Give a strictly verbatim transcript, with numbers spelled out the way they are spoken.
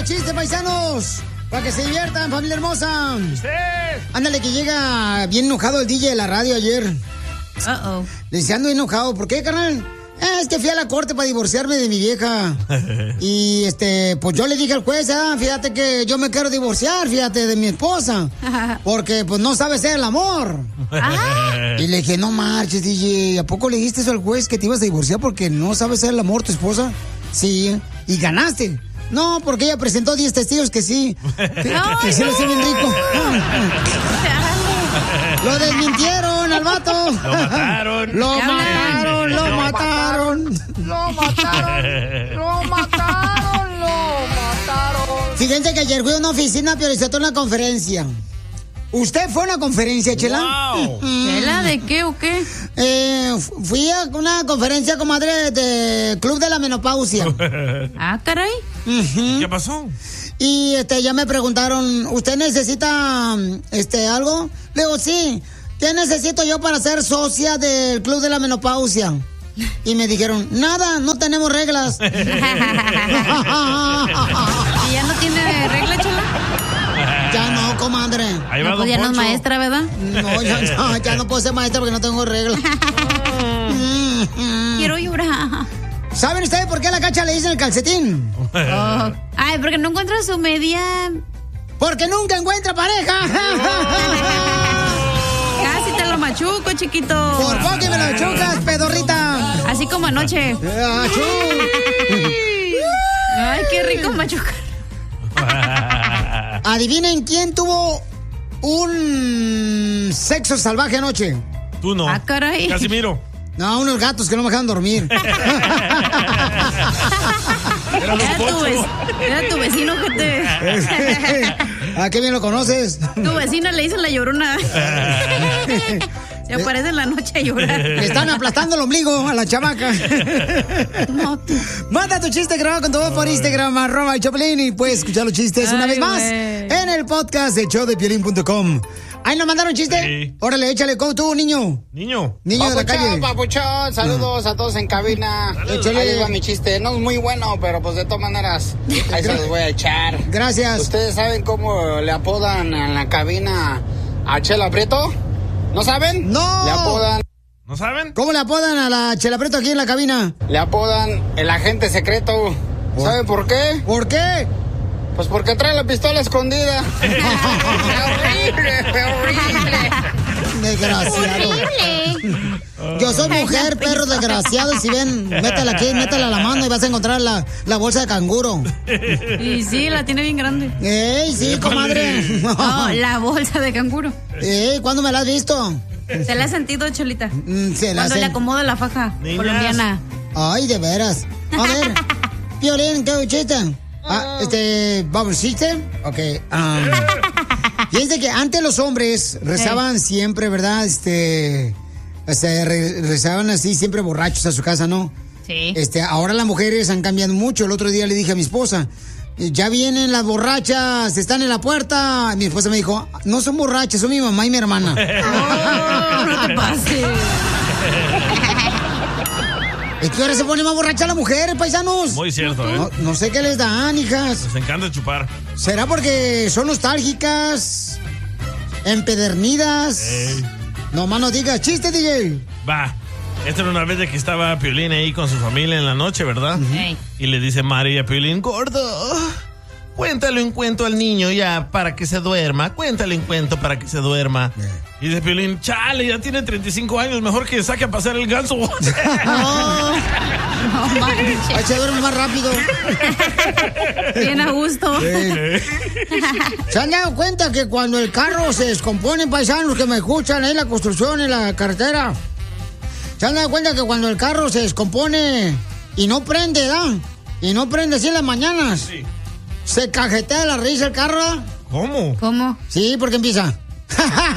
chiste, paisanos. Para que se diviertan, familia hermosa. ¡Sí! Ándale, que llega bien enojado el D J de la radio ayer. Uh-oh. Le dice, ando enojado. ¿Por qué, carnal? Eh, es que fui a la corte para divorciarme de mi vieja. Y, este, pues yo le dije al juez, ah, fíjate que yo me quiero divorciar, fíjate, de mi esposa. Porque, pues, no sabe ser el amor. Y le dije, no marches, D J. ¿A poco le dijiste eso al juez que te ibas a divorciar porque no sabe ser el amor tu esposa? Sí. Y ganaste. No, porque ella presentó diez testigos que sí. Que, que, que sí lo hace bien rico. Lo desmintieron al vato. Lo mataron. Lo mataron, lo mataron. Lo mataron. Lo mataron, lo mataron. Fíjense que ayer fui a una oficina, pero hizo una conferencia. ¿Usted fue a una conferencia, Chela? Wow. ¿Chela de qué o qué? Eh, fui a una conferencia, comadre, de Club de la Menopausia. Ah, caray. Uh-huh. ¿Qué pasó? Y este, ya me preguntaron, ¿usted necesita este algo? Le digo, sí. ¿Qué necesito yo para ser socia del Club de la Menopausia? Y me dijeron, nada, no tenemos reglas. ¿Y ya no tiene regla, Chela? Ya no, comadre. Ahí va No, don pues ya no es Poncho. maestra, ¿verdad? No, ya, ya, ya no puedo ser maestra porque no tengo reglas. Quiero llorar. ¿Saben ustedes por qué a la Cacha le dicen el calcetín? Oh. Ay, porque no encuentra su media. Porque nunca encuentra pareja. Casi te lo machuco, chiquito. Por poco que me lo chocas, pedorrita. Así como anoche. Achú. Ay, qué rico machucar. Adivinen quién tuvo un sexo salvaje anoche. Tú no. Ah, caray. Casimiro. No, unos gatos que no me dejan dormir. Era don Era tu, Poncho. vec- era tu vecino que te... ¿A qué bien lo conoces? Tu vecina le hizo la llorona. Se aparece en la noche a llorar. Le están aplastando el ombligo a la chamaca. No, tú. Manda tu chiste grabado con tu voz por Instagram, arroba el Choplin, y puedes escuchar los chistes una Ay, vez más güey. en el podcast de show de piolín punto com. ¿Ahí nos mandaron chiste? Sí. Órale, échale, ¿cómo tú, niño? Niño. Niño de la calle. Papuchón, papuchón, saludos a todos en cabina. Échale. Ahí les va mi chiste, no es muy bueno, pero pues de todas maneras, ahí se los voy a echar. Gracias. ¿Ustedes saben cómo le apodan en la cabina a Chela Prieto? ¿No saben? No. Le apodan, ¿No saben? ¿Cómo le apodan a la Chela Prieto aquí en la cabina? le apodan el agente secreto. ¿Saben por qué? ¿Por qué? Pues porque trae la pistola escondida. horrible, horrible. Desgraciado. Yo soy mujer, perro desgraciado, y si ven, métela aquí, métela a la mano y vas a encontrar la, la bolsa de canguro. Y sí, la tiene bien grande. ¡Ey, sí, comadre! No, la bolsa de canguro. ¡Ey, ¿cuándo me la has visto? ¿Se la ha sentido, Cholita? Mm, se la Cuando le hacen. acomodo la faja Niñas. colombiana. Ay, de veras. A ver, Piolín, ¿qué chiste? Ah, este, ¿vamos, chiste? Ok. Um, fíjense que antes los hombres rezaban siempre, ¿verdad? Este, este, re- rezaban así siempre borrachos a su casa, ¿no? Sí. Este, ahora las mujeres han cambiado mucho. El otro día le dije a mi esposa, ya vienen las borrachas, están en la puerta. Mi esposa me dijo, no son borrachas, son mi mamá y mi hermana. Oh, no te pases. Es que ahora se pone más borracha la mujer, paisanos. Muy cierto, No, ¿eh? no sé qué les dan, hijas. Les encanta chupar. ¿Será porque son nostálgicas? ¿Empedernidas? Ey. No más no digas, chiste, D J. Va. Esta era una vez de que estaba Piolín ahí con su familia en la noche, ¿verdad? Ey. Y le dice María a Piolín, gordo, cuéntale un cuento al niño ya para que se duerma. Cuéntale un cuento para que se duerma. Y dice Piolín, chale, ya tiene treinta y cinco años, mejor que saque a pasar el ganso. No, no manches. Ay, se duerme más rápido. Bien a gusto. ¿Se han dado cuenta que cuando el carro se descompone, paisanos que me escuchan ahí en la construcción, en la carretera? ¿Se han dado cuenta que cuando el carro se descompone y no prende, ¿da? Y no prende así en las mañanas. Sí. Se cajetea la risa el carro, ¿da? ¿Cómo? ¿Cómo? Sí, porque empieza.